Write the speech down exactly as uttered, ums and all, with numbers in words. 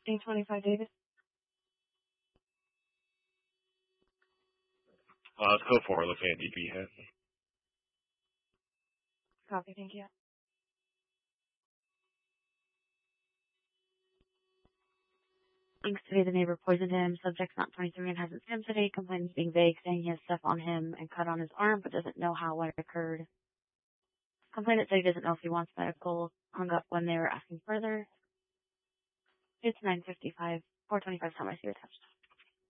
eight twenty-five Davis. Uh, let's go for it. Looking at D P hit. Copy, thank you. Thanks today, the neighbor poisoned him. Subject's not twenty-three and hasn't seen him today. Complaints being vague, saying he has stuff on him and cut on his arm, but doesn't know how what occurred. Complainant said he doesn't know if he wants medical. Hung up when they were asking further. It's nine fifty-five. four twenty-five time I see attached.